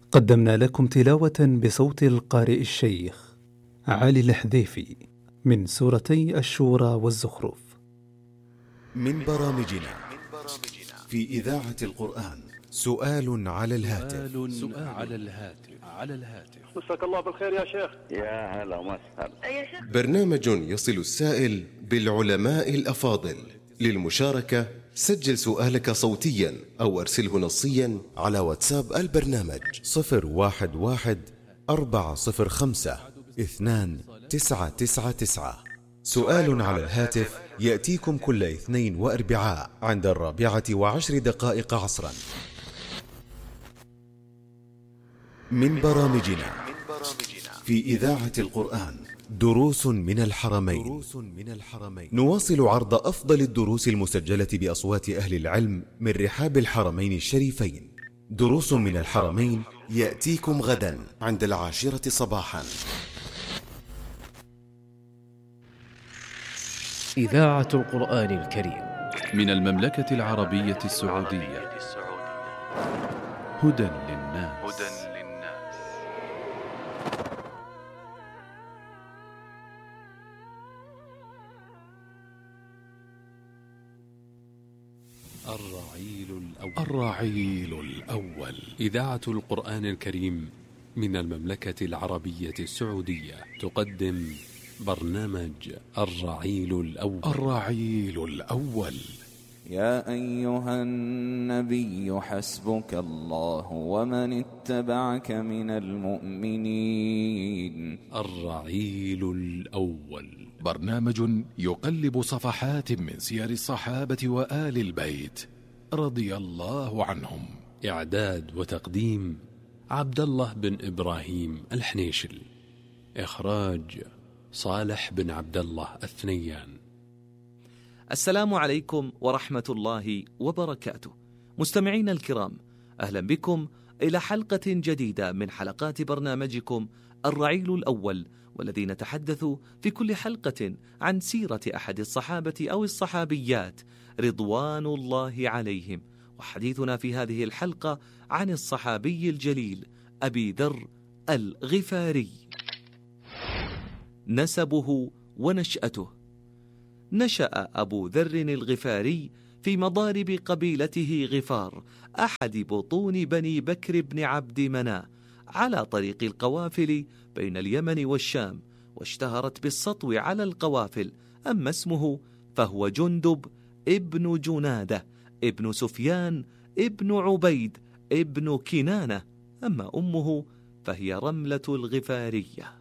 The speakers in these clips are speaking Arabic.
قدمنا لكم تلاوة بصوت القارئ الشيخ علي الحذيفي من سورتي الشورى والزخرف. من برامجنا في إذاعة القرآن سؤال على الهاتف. مساك الله بالخير يا شيخ. يا هلا ومسهلا. برنامج يصل السائل بالعلماء الأفاضل. للمشاركة سجل سؤالك صوتيا أو أرسله نصيا على واتساب البرنامج 011-405-2999. سؤال على الهاتف يأتيكم كل اثنين وأربعاء عند 4:10 عصرا. من برامجنا في إذاعة القرآن دروس من الحرمين. نواصل عرض أفضل الدروس المسجلة بأصوات أهل العلم من رحاب الحرمين الشريفين. دروس من الحرمين يأتيكم غدا عند 10 صباحا. إذاعة القرآن الكريم من المملكة العربية السعودية. هدى للناس. الرعيل الأول. إذاعة القرآن الكريم من المملكة العربية السعودية تقدم برنامج الرعيل الأول. يا أيها النبي حسبك الله ومن اتبعك من المؤمنين. الرعيل الأول برنامج يقلب صفحات من سير الصحابة وآل البيت رضي الله عنهم. إعداد وتقديم عبد الله بن إبراهيم الحنيشل. إخراج صالح بن عبد الله الثنيان. السلام عليكم ورحمة الله وبركاته. مستمعينا الكرام، أهلا بكم إلى حلقة جديدة من حلقات برنامجكم الرعيل الأول، والذي نتحدث في كل حلقة عن سيرة أحد الصحابة أو الصحابيات رضوان الله عليهم. وحديثنا في هذه الحلقة عن الصحابي الجليل أبي ذر الغفاري. نسبه ونشأته. نشأ أبو ذر الغفاري في مضارب قبيلته غفار، أحد بطون بني بكر بن عبد مناف، على طريق القوافل بين اليمن والشام، واشتهرت بالسطو على القوافل. أما اسمه فهو جندب ابن جنادة ابن سفيان ابن عبيد ابن كنانة. أما أمه فهي رملة الغفارية.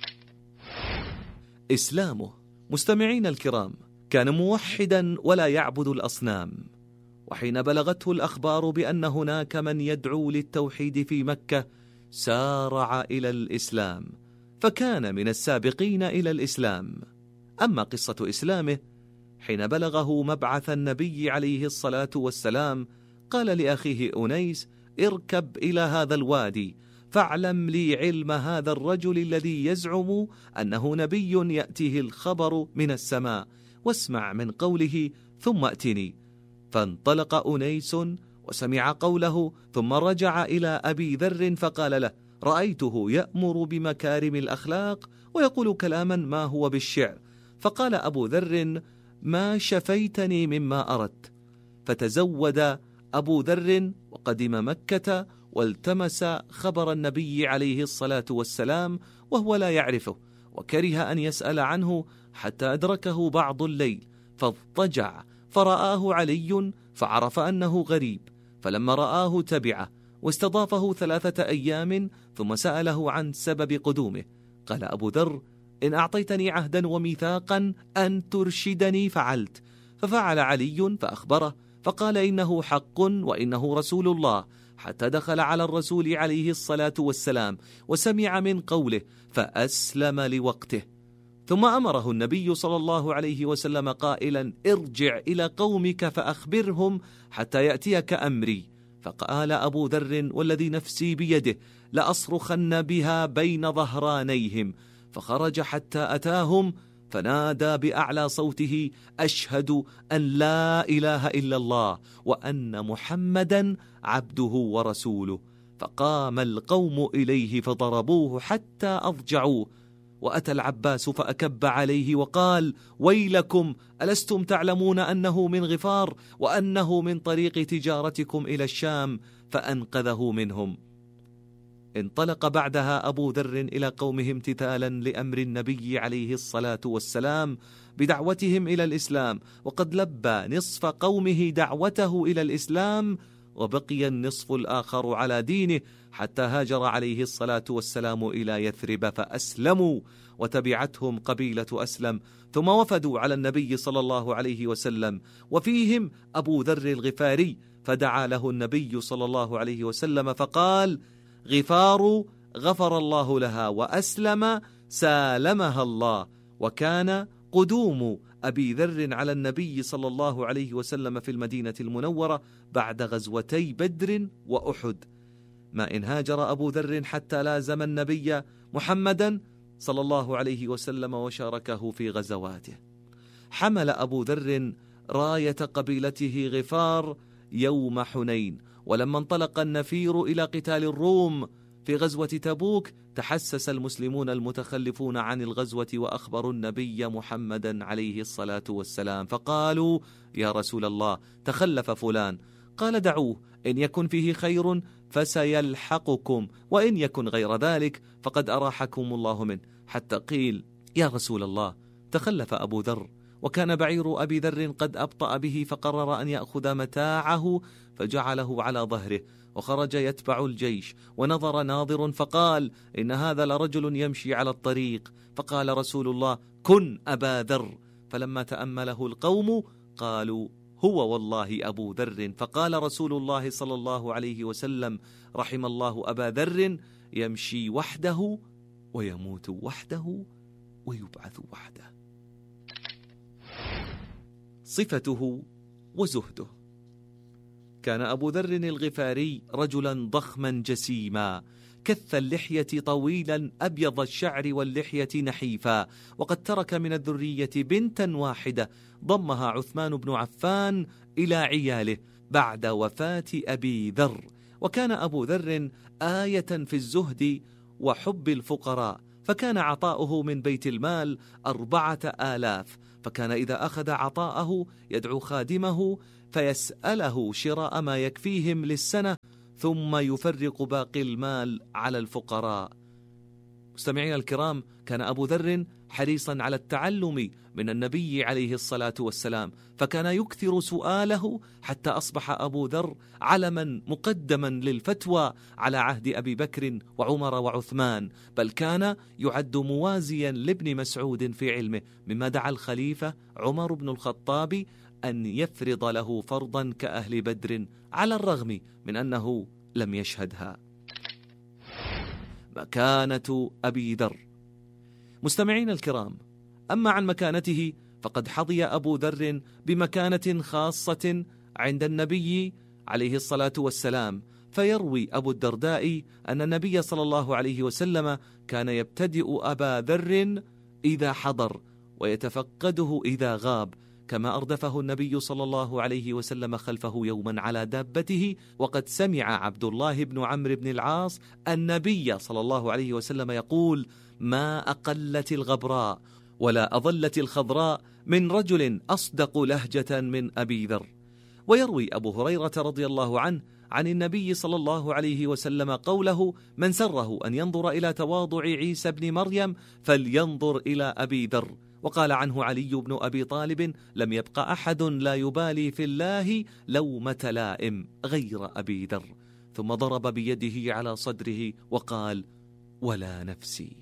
إسلامه. مستمعين الكرام، كان موحدا ولا يعبد الأصنام، وحين بلغته الأخبار بأن هناك من يدعو للتوحيد في مكة سارع إلى الإسلام، فكان من السابقين إلى الإسلام. أما قصة إسلامه، حين بلغه مبعث النبي عليه الصلاة والسلام قال لأخيه أنيس: اركب إلى هذا الوادي فاعلم لي علم هذا الرجل الذي يزعم أنه نبي يأتيه الخبر من السماء، واسمع من قوله ثم أتني. فانطلق أنيس وسمع قوله، ثم رجع إلى أبي ذر فقال له: رأيته يأمر بمكارم الأخلاق ويقول كلاما ما هو بالشعر. فقال أبو ذر: ما شفيتني مما أردت. فتزود أبو ذر وقدم مكة والتمس خبر النبي عليه الصلاة والسلام وهو لا يعرفه، وكره أن يسأل عنه حتى أدركه بعض الليل، فاضطجع فرآه علي فعرف أنه غريب، فلما رآه تبعه واستضافه 3 أيام ثم سأله عن سبب قدومه. قال أبو ذر: إن أعطيتني عهدا وميثاقا أن ترشدني فعلت. ففعل علي فأخبره، فقال: إنه حق وإنه رسول الله، حتى دخل على الرسول عليه الصلاة والسلام وسمع من قوله فأسلم لوقته. ثم أمره النبي صلى الله عليه وسلم قائلا: ارجع إلى قومك فأخبرهم حتى يأتيك أمري. فقال أبو ذر: والذي نفسي بيده لأصرخن بها بين ظهرانيهم. فخرج حتى أتاهم فنادى بأعلى صوته: أشهد أن لا إله إلا الله وأن محمدا عبده ورسوله. فقام القوم إليه فضربوه حتى أضجعوه، وأتى العباس فأكب عليه وقال: ويلكم، ألستم تعلمون أنه من غفار وأنه من طريق تجارتكم إلى الشام؟ فأنقذه منهم. انطلق بعدها أبو ذر إلى قومه امتثالا لأمر النبي عليه الصلاة والسلام بدعوتهم إلى الإسلام، وقد لبى نصف قومه دعوته إلى الإسلام، وبقي النصف الآخر على دينه حتى هاجر عليه الصلاة والسلام إلى يثرب فأسلموا، وتبعتهم قبيلة أسلم، ثم وفدوا على النبي صلى الله عليه وسلم، وفيهم أبو ذر الغفاري، فدعا له النبي صلى الله عليه وسلم فقال: غفار غفر الله لها، وأسلم سالمها الله. وكان قدوم أبي ذر على النبي صلى الله عليه وسلم في المدينة المنورة بعد غزوتي بدر وأحد، ما إن هاجر أبو ذر حتى لازم النبي محمدا صلى الله عليه وسلم وشاركه في غزواته. حمل أبو ذر راية قبيلته غفار يوم حنين، ولما انطلق النفير إلى قتال الروم في غزوة تبوك تحسس المسلمون المتخلفون عن الغزوة وأخبروا النبي محمدا عليه الصلاة والسلام، فقالوا: يا رسول الله، تخلف فلان. قال: دعوه، إن يكن فيه خير فسيلحقكم، وإن يكن غير ذلك فقد أراحكم الله منه. حتى قيل: يا رسول الله، تخلف أبو ذر، وكان بعير أبي ذر قد أبطأ به، فقرر أن يأخذ متاعه فجعله على ظهره وخرج يتبع الجيش، ونظر ناظر فقال: إن هذا لرجل يمشي على الطريق. فقال رسول الله: كن أبا ذر. فلما تأمله القوم قالوا: هو والله أبو ذر. فقال رسول الله صلى الله عليه وسلم: رحم الله أبا ذر، يمشي وحده ويموت وحده ويبعث وحده. صفته وزهده: كان أبو ذر الغفاري رجلا ضخما جسيما، كث اللحية طويلا أبيض الشعر واللحية نحيفا، وقد ترك من الذرية بنتا واحدة ضمها عثمان بن عفان إلى عياله بعد وفاة أبي ذر. وكان أبو ذر آية في الزهد وحب الفقراء، فكان عطاؤه من بيت المال 4000، فكان إذا أخذ عطاءه يدعو خادمه فيسأله شراء ما يكفيهم للسنة، ثم يفرق باقي المال على الفقراء. مستمعين الكرام، كان أبو ذر حريصا على التعلم من النبي عليه الصلاة والسلام، فكان يكثر سؤاله حتى أصبح أبو ذر علما مقدما للفتوى على عهد أبي بكر وعمر وعثمان، بل كان يعد موازيا لابن مسعود في علمه، مما دعا الخليفة عمر بن الخطاب أن يفرض له فرضا كأهل بدر، على الرغم من أنه لم يشهدها. مكانة أبي ذر. مستمعين الكرام، أما عن مكانته فقد حظي أبو ذر بمكانة خاصة عند النبي عليه الصلاة والسلام، فيروي أبو الدرداء أن النبي صلى الله عليه وسلم كان يبتدئ أبا ذر إذا حضر ويتفقده إذا غاب، كما أردفه النبي صلى الله عليه وسلم خلفه يوما على دابته، وقد سمع عبد الله بن عمرو بن العاص النبي صلى الله عليه وسلم يقول: ما أقلت الغبراء ولا أظلت الخضراء من رجل أصدق لهجة من أبي ذر. ويروي أبو هريرة رضي الله عنه عن النبي صلى الله عليه وسلم قوله: من سره أن ينظر إلى تواضع عيسى بن مريم فلينظر إلى أبي ذر. وقال عنه علي بن أبي طالب: لم يبق أحد لا يبالي في الله لومة لائم غير أبي ذر. ثم ضرب بيده على صدره وقال: ولا نفسي.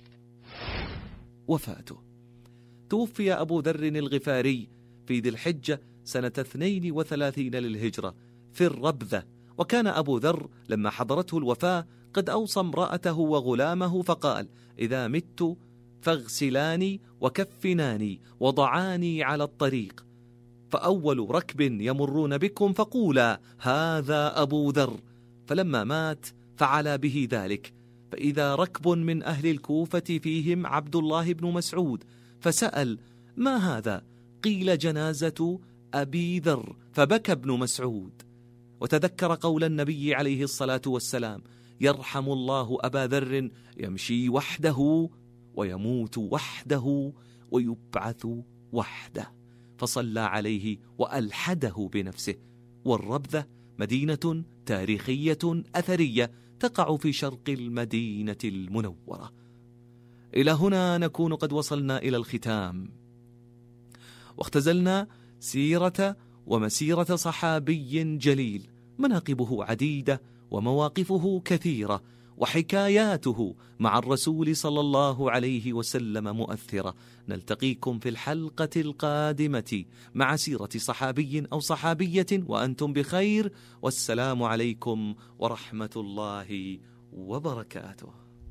وفاته: توفي أبو ذر الغفاري في ذي الحجة سنة 32 للهجرة في الربذة. وكان أبو ذر لما حضرته الوفاة قد أوصى امرأته وغلامه فقال: إذا مت فاغسلاني وكفناني وضعاني على الطريق، فأول ركب يمرون بكم فقولا: هذا أبو ذر. فلما مات فعل به ذلك، فإذا ركب من أهل الكوفة فيهم عبد الله بن مسعود، فسأل: ما هذا؟ قيل: جنازة أبي ذر. فبكى ابن مسعود وتذكر قول النبي عليه الصلاة والسلام: يرحم الله أبا ذر يمشي وحده ويموت وحده ويبعث وحده، فصلى عليه وألحده بنفسه. والربذة مدينة تاريخية أثرية تقع في شرق المدينة المنورة. إلى هنا نكون قد وصلنا إلى الختام، واختزلنا سيرة ومسيرة صحابي جليل، مناقبه عديدة ومواقفه كثيرة، وحكاياته مع الرسول صلى الله عليه وسلم مؤثرة. نلتقيكم في الحلقة القادمة مع سيرة صحابي أو صحابية وأنتم بخير، والسلام عليكم ورحمة الله وبركاته.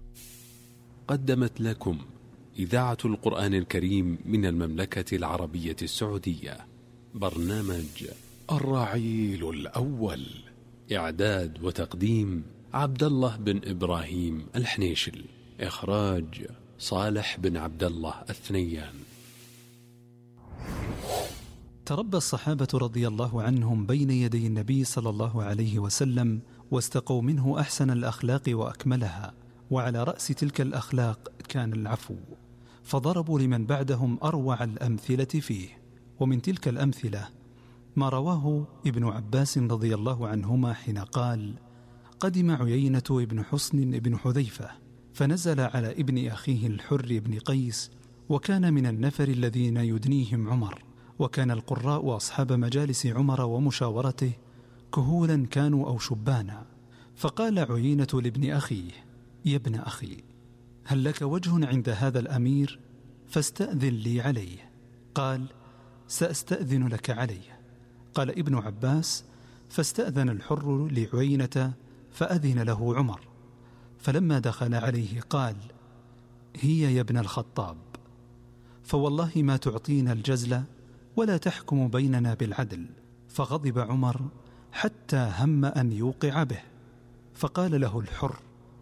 قدمت لكم إذاعة القرآن الكريم من المملكة العربية السعودية برنامج الرعيل الأول، إعداد وتقديم عبد الله بن إبراهيم الحنيشل، إخراج صالح بن عبد الله الثنيان. تربى الصحابة رضي الله عنهم بين يدي النبي صلى الله عليه وسلم، واستقوا منه أحسن الأخلاق وأكملها، وعلى رأس تلك الأخلاق كان العفو، فضربوا لمن بعدهم أروع الأمثلة فيه. ومن تلك الأمثلة ما رواه ابن عباس رضي الله عنهما حين قال: قدم عيينة ابن حصن ابن حذيفة فنزل على ابن أخيه الحر بن قيس، وكان من النفر الذين يدنيهم عمر، وكان القراء أصحاب مجالس عمر ومشاورته كهولا كانوا أو شبانا. فقال عيينة لابن أخيه: يا ابن أخي، هل لك وجه عند هذا الأمير؟ فاستأذن لي عليه. قال: سأستأذن لك عليه. قال ابن عباس: فاستأذن الحر لعيينة فأذن له عمر، فلما دخل عليه قال: هي يا ابن الخطاب، فوالله ما تعطينا الجزل ولا تحكم بيننا بالعدل. فغضب عمر حتى هم أن يوقع به، فقال له الحر: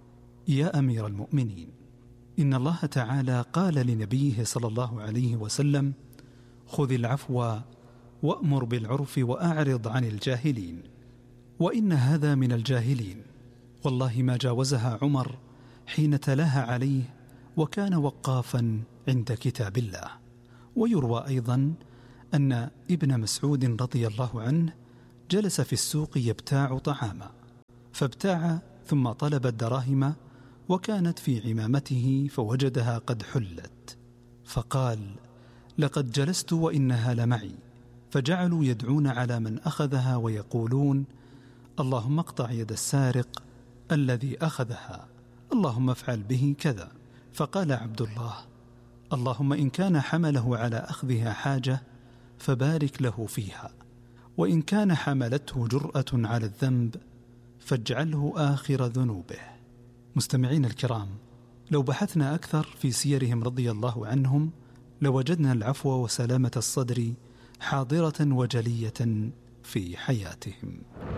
يا أمير المؤمنين، إن الله تعالى قال لنبيه صلى الله عليه وسلم: خذ العفو وأمر بالعرف وأعرض عن الجاهلين، وإن هذا من الجاهلين. والله ما جاوزها عمر حين تلاها عليه، وكان وقافا عند كتاب الله. ويروى أيضا أن ابن مسعود رضي الله عنه جلس في السوق يبتاع طعاما، فابتاع ثم طلب الدراهم، وكانت في عمامته فوجدها قد حلت، فقال: لقد جلست وإنها لمعي. فجعلوا يدعون على من أخذها ويقولون: اللهم اقطع يد السارق الذي أخذها، اللهم افعل به كذا. فقال عبد الله: اللهم إن كان حمله على أخذها حاجة فبارك له فيها، وإن كان حملته جرأة على الذنب فاجعله آخر ذنوبه. مستمعين الكرام، لو بحثنا أكثر في سيرهم رضي الله عنهم لوجدنا العفو وسلامة الصدر حاضرة وجلية في حياتهم.